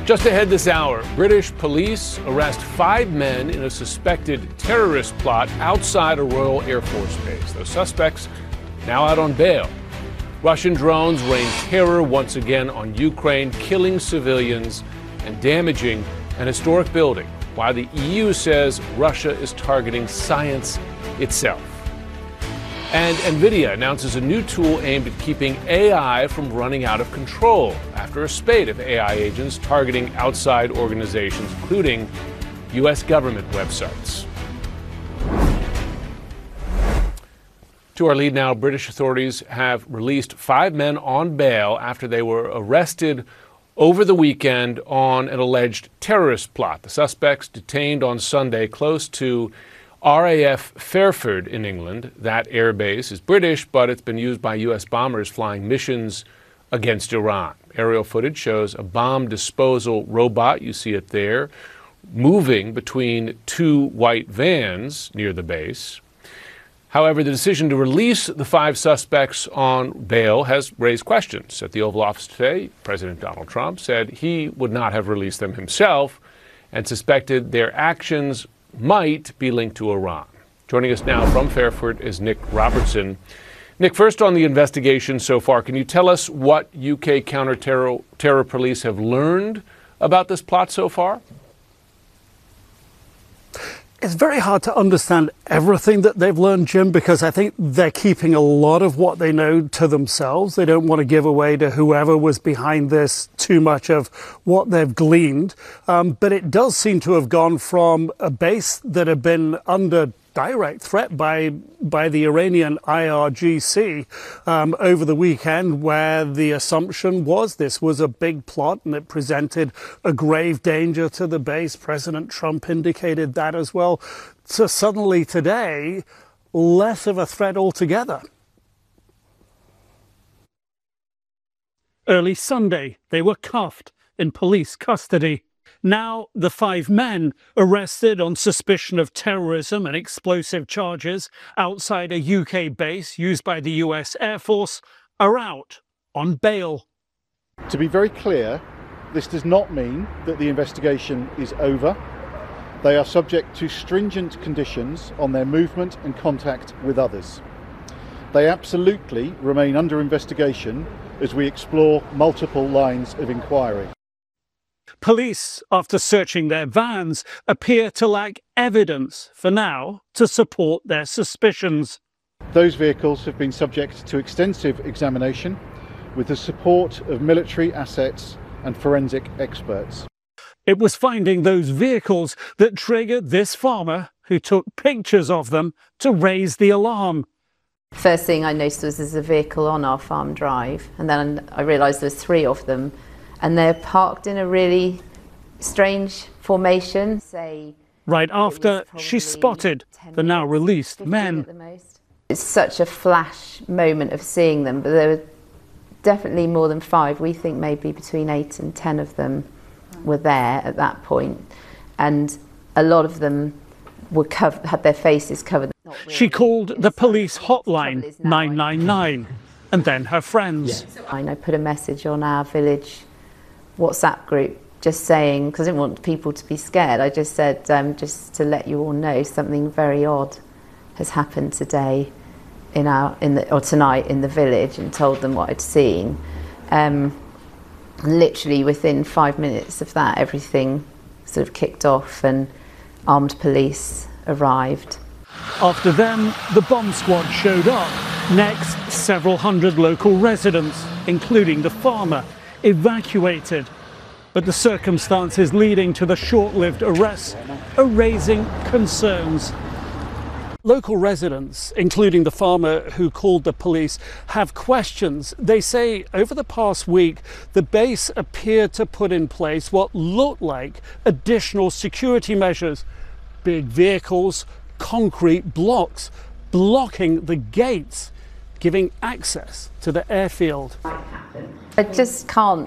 Just ahead this hour, British police arrest 5 men in a suspected terrorist plot outside a Royal Air Force base. Those suspects now out on bail. Russian drones rain terror once again on Ukraine, killing civilians and damaging an historic building, while the EU says Russia is targeting science itself. And NVIDIA announces a new tool aimed at keeping AI from running out of control after a spate of AI agents targeting outside organizations, including U.S. government websites. To our lead now, British authorities have released 5 men on bail after they were arrested over the weekend on an alleged terrorist plot. The suspects detained on Sunday close to RAF Fairford in England. That air base is British, but it's been used by U.S. bombers flying missions against Iran. Aerial footage shows a bomb disposal robot, you see it there, moving between 2 white vans near the base. However, the decision to release the 5 suspects on bail has raised questions. At the Oval Office today, President Donald Trump said he would not have released them himself and suspected their actions might be linked to Iran. Joining us now from Fairford is Nick Robertson. Nick, first on the investigation so far, can you tell us what UK counter-terror police have learned about this plot so far? It's very hard to understand everything that they've learned, Jim, because I think they're keeping a lot of what they know to themselves. They don't want to give away to whoever was behind this too much of what they've gleaned. But it does seem to have gone from a base that had been under direct threat by the Iranian IRGC over the weekend, where the assumption was this was a big plot and it presented a grave danger to the base. President Trump indicated that as well. So suddenly today, less of a threat altogether. Early Sunday, they were cuffed in police custody. Now, the 5 men arrested on suspicion of terrorism and explosive charges outside a UK base used by the US Air Force are out on bail. To be very clear, this does not mean that the investigation is over. They are subject to stringent conditions on their movement and contact with others. They absolutely remain under investigation as we explore multiple lines of inquiry. Police, after searching their vans, appear to lack evidence for now to support their suspicions. Those vehicles have been subject to extensive examination with the support of military assets and forensic experts. It was finding those vehicles that triggered this farmer, who took pictures of them, to raise the alarm. First thing I noticed was there's a vehicle on our farm drive, and then I realised there's 3 of them. And they're parked in a really strange formation. Right after she spotted the now released men. It's such a flash moment of seeing them, but there were definitely more than 5. We think maybe between 8 and 10 of them were there at that point. And a lot of them were had their faces covered. She called the police hotline 999 and then her friends. I put a message on our village WhatsApp group just saying, because I didn't want people to be scared, I just said, just to let you all know, something very odd has happened today or tonight in the village, and told them what I'd seen. Literally within 5 minutes of that, everything sort of kicked off and armed police arrived. After them, the bomb squad showed up. Next, several hundred local residents, including the farmer, evacuated. But the circumstances leading to the short-lived arrests are raising concerns. Local residents, including the farmer who called the police, have questions. They say over the past week, the base appeared to put in place what looked like additional security measures. Big vehicles, concrete blocks, blocking the gates, giving access to the airfield. I just can't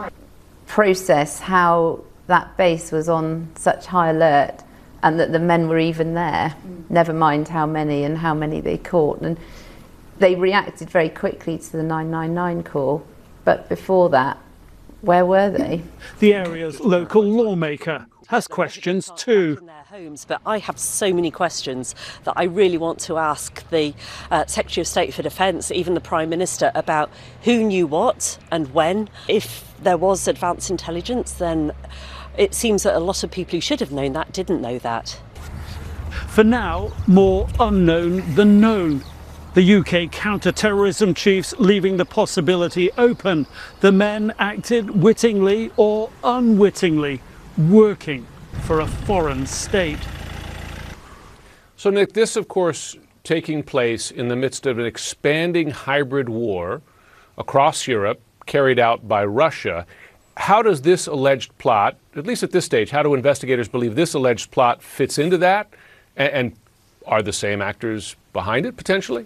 process how that base was on such high alert and that the men were even there, never mind how many they caught. And they reacted very quickly to the 999 call, but before that, Where were they? The area's local lawmaker has questions too. In their homes, but I have so many questions that I really want to ask the Secretary of State for Defence, even the Prime Minister, about who knew what and when. If there was advanced intelligence, then it seems that a lot of people who should have known that didn't know that. For now, more unknown than known. The UK counter-terrorism chiefs leaving the possibility open. The men acted wittingly or unwittingly, working for a foreign state. So, Nick, this, of course, taking place in the midst of an expanding hybrid war across Europe carried out by Russia. How does this alleged plot, at least at this stage, how do investigators believe this alleged plot fits into that? And are the same actors behind it, potentially?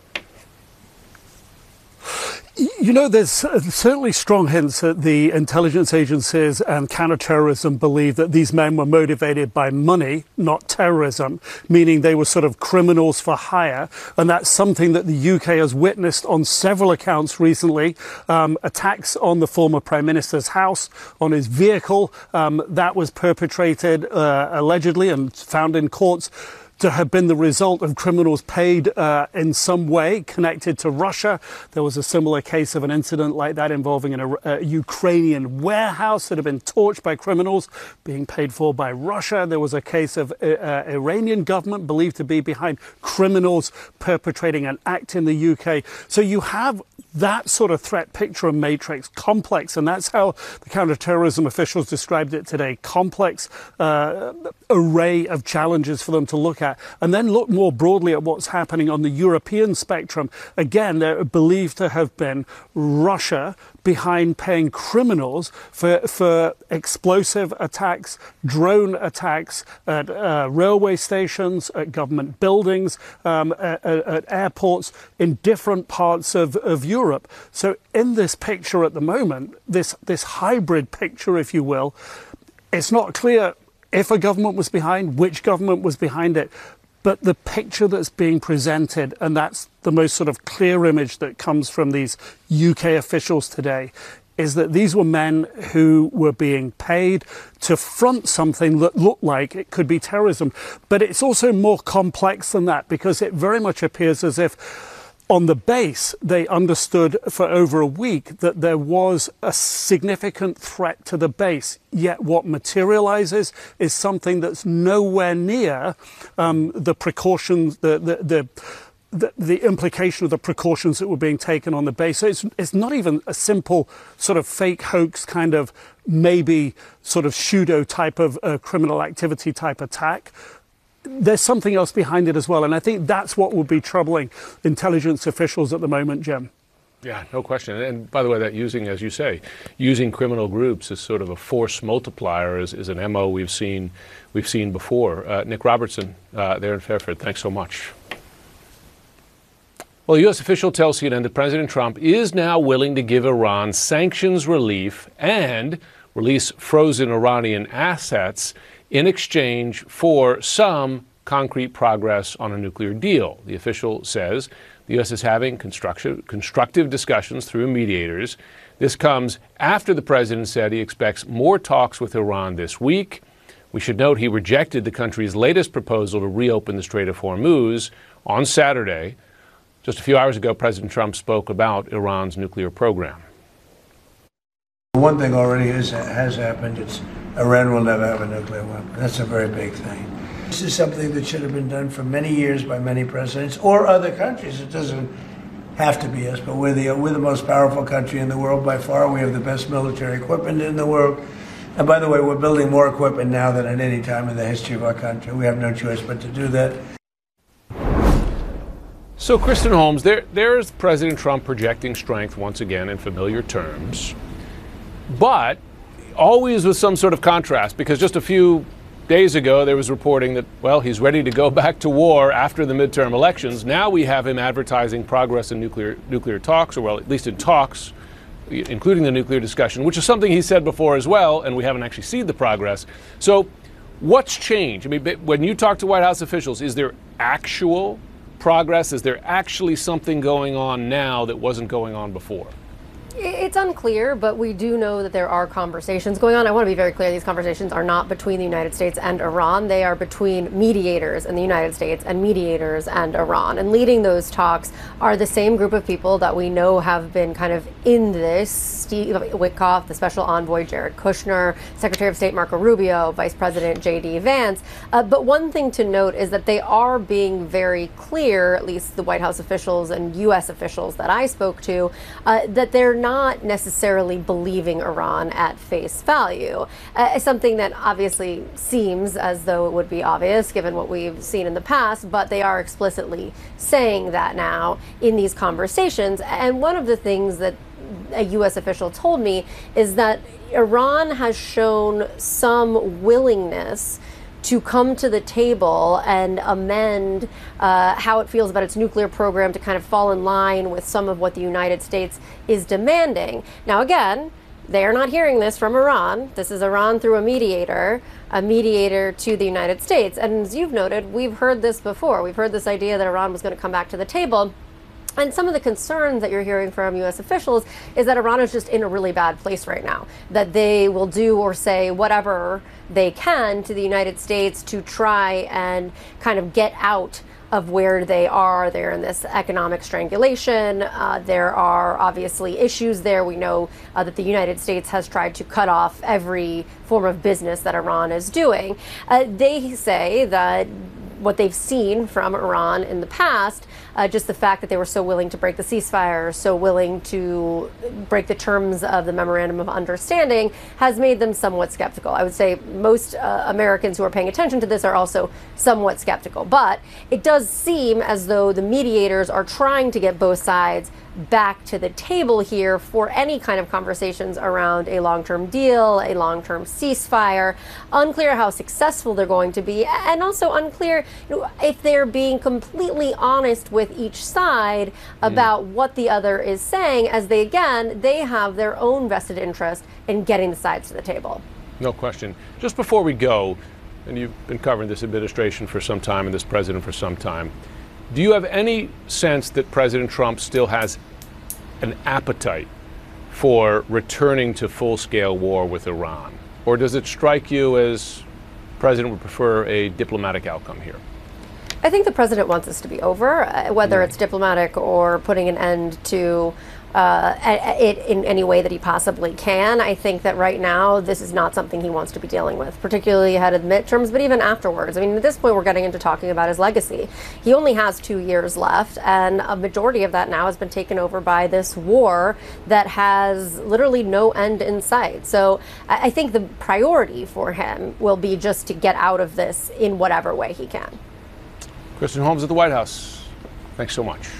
You know, there's certainly strong hints that the intelligence agencies and counterterrorism believe that these men were motivated by money, not terrorism, meaning they were sort of criminals for hire. And that's something that the UK has witnessed on several accounts recently. Attacks on the former Prime Minister's house, on his vehicle, that was perpetrated allegedly and found in courts to have been the result of criminals paid in some way connected to Russia. There was a similar case of an incident like that involving a Ukrainian warehouse that had been torched by criminals being paid for by Russia. There was a case of Iranian government believed to be behind criminals perpetrating an act in the UK. So you have that sort of threat picture and matrix, complex, and that's how the counterterrorism officials described it today, complex array of challenges for them to look at. And then look more broadly at what's happening on the European spectrum. Again, they're believed to have been Russia behind paying criminals for explosive attacks, drone attacks at railway stations, at government buildings, at airports in different parts of Europe. So in this picture at the moment, this hybrid picture, if you will, it's not clear if a government was behind, which government was behind it. But the picture that's being presented, and that's the most sort of clear image that comes from these UK officials today, is that these were men who were being paid to front something that looked like it could be terrorism. But it's also more complex than that, because it very much appears as if on the base, they understood for over a week that there was a significant threat to the base. Yet what materializes is something that's nowhere near the precautions, the implication of the precautions that were being taken on the base. So it's not even a simple sort of fake hoax kind of maybe sort of pseudo type of criminal activity type attack. There's something else behind it as well. And I think that's what will be troubling intelligence officials at the moment, Jim. Yeah, no question. And by the way, that using, as you say, using criminal groups as sort of a force multiplier is an MO we've seen before. Nick Robertson there in Fairford, thanks so much. Well, a U.S. official tells CNN that President Trump is now willing to give Iran sanctions relief and release frozen Iranian assets in exchange for some concrete progress on a nuclear deal. The official says the U.S. is having constructive discussions through mediators. This comes after the president said he expects more talks with Iran this week. We should note he rejected the country's latest proposal to reopen the Strait of Hormuz on Saturday. Just a few hours ago, President Trump spoke about Iran's nuclear program. One thing already has happened. It's Iran will never have a nuclear weapon. That's a very big thing. This is something that should have been done for many years by many presidents or other countries. It doesn't have to be us, but we're the most powerful country in the world by far. We have the best military equipment in the world. And by the way, we're building more equipment now than at any time in the history of our country. We have no choice but to do that. So, Kristen Holmes, there's President Trump projecting strength once again in familiar terms, but always with some sort of contrast, because just a few days ago there was reporting that, well, he's ready to go back to war after the midterm elections. Now we have him advertising progress in nuclear talks, or well, at least in talks, including the nuclear discussion, which is something he said before as well, and we haven't actually seen the progress. So what's changed? I mean, when you talk to White House officials, is there actual progress? Is there actually something going on now that wasn't going on before? It's unclear, but we do know that there are conversations going on. I want to be very clear, these conversations are not between the United States and Iran. They are between mediators in the United States and mediators and Iran. And leading those talks are the same group of people that we know have been kind of in this: Steve Witkoff, the special envoy Jared Kushner, Secretary of State Marco Rubio, Vice President J.D. Vance. But one thing to note is that they are being very clear, at least the White House officials and U.S. officials that I spoke to, that they're not necessarily believing Iran at face value. Something that obviously seems as though it would be obvious given what we've seen in the past, but they are explicitly saying that now in these conversations. And one of the things that a U.S. official told me is that Iran has shown some willingness to come to the table and amend how it feels about its nuclear program to kind of fall in line with some of what the United States is demanding. Now, again, they are not hearing this from Iran. This is Iran through a mediator to the United States. And as you've noted, we've heard this before. We've heard this idea that Iran was going to come back to the table. And some of the concerns that you're hearing from U.S. officials is that Iran is just in a really bad place right now, that they will do or say whatever they can to the United States to try and kind of get out of where they are. They're in this economic strangulation. There are obviously issues there. We know that the United States has tried to cut off every form of business that Iran is doing. They say that what they've seen from Iran in the past, just the fact that they were so willing to break the ceasefire, so willing to break the terms of the Memorandum of Understanding, has made them somewhat skeptical. I would say most Americans who are paying attention to this are also somewhat skeptical. But it does seem as though the mediators are trying to get both sides back to the table here for any kind of conversations around a long-term deal, a long-term ceasefire. Unclear how successful they're going to be, and also unclear if they're being completely honest with each side about what the other is saying, as they have their own vested interest in getting the sides to the table. No question. Just before we go, and you've been covering this administration for some time and this president for some time, do you have any sense that President Trump still has an appetite for returning to full-scale war with Iran? Or does it strike you as the president would prefer a diplomatic outcome here? I think the president wants this to be over, whether it's diplomatic or putting an end to it in any way that he possibly can. I think that right now this is not something he wants to be dealing with, particularly ahead of the midterms, but even afterwards. I mean, at this point, we're getting into talking about his legacy. He only has 2 years left, and a majority of that now has been taken over by this war that has literally no end in sight. So I think the priority for him will be just to get out of this in whatever way he can. Kristen Holmes at the White House, thanks so much.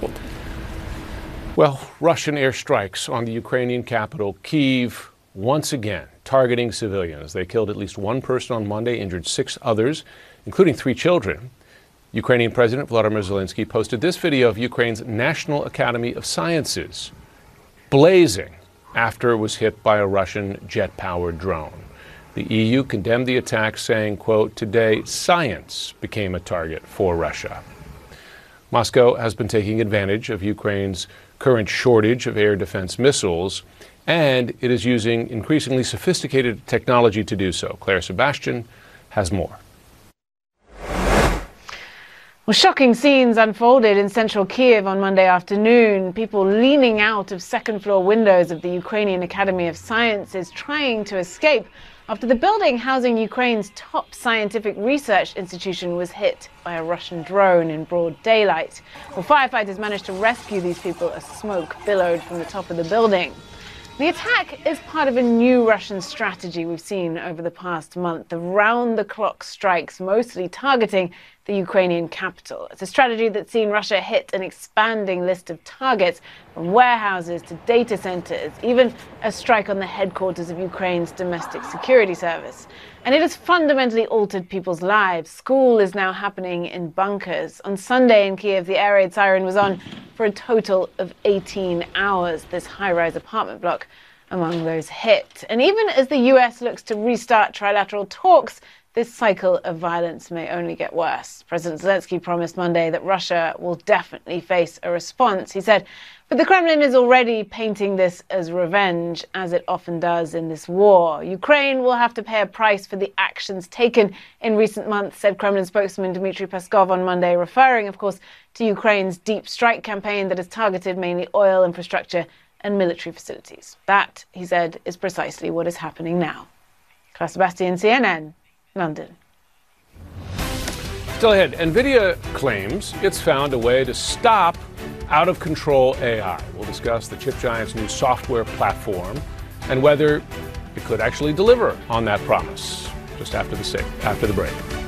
Well, Russian airstrikes on the Ukrainian capital, Kyiv, once again targeting civilians. They killed at least one person on Monday, injured 6 others, including 3 children. Ukrainian President Volodymyr Zelensky posted this video of Ukraine's National Academy of Sciences blazing after it was hit by a Russian jet-powered drone. The EU condemned the attack, saying, quote, "Today, science became a target for Russia." Moscow has been taking advantage of Ukraine's current shortage of air defense missiles, and it is using increasingly sophisticated technology to do so. Claire Sebastian has more. Well, shocking scenes unfolded in central Kyiv on Monday afternoon. People leaning out of second-floor windows of the Ukrainian Academy of Sciences trying to escape after the building housing Ukraine's top scientific research institution was hit by a Russian drone in broad daylight. Well, firefighters managed to rescue these people as smoke billowed from the top of the building. The attack is part of a new Russian strategy we've seen over the past month, the round-the-clock strikes mostly targeting the Ukrainian capital. It's a strategy that's seen Russia hit an expanding list of targets, from warehouses to data centers, even a strike on the headquarters of Ukraine's domestic security service. And it has fundamentally altered people's lives. School is now happening in bunkers. On Sunday in Kyiv, the air raid siren was on for a total of 18 hours, this high-rise apartment block among those hit. And even as the US looks to restart trilateral talks, this cycle of violence may only get worse. President Zelensky promised Monday that Russia will definitely face a response. He said, but the Kremlin is already painting this as revenge, as it often does in this war. Ukraine will have to pay a price for the actions taken in recent months, said Kremlin spokesman Dmitry Peskov on Monday, referring, of course, to Ukraine's deep strike campaign that has targeted mainly oil infrastructure and military facilities. That, he said, is precisely what is happening now. Claire Sebastian, CNN, London. Still ahead, NVIDIA claims it's found a way to stop out-of-control AI. We'll discuss the chip giant's new software platform and whether it could actually deliver on that promise just after the break.